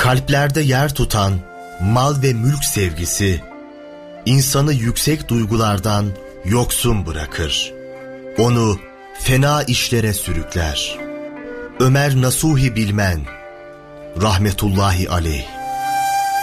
Kalplerde yer tutan mal ve mülk sevgisi, insanı yüksek duygulardan yoksun bırakır. Onu fena işlere sürükler. Ömer Nasuhi Bilmen, rahmetullahi aleyh.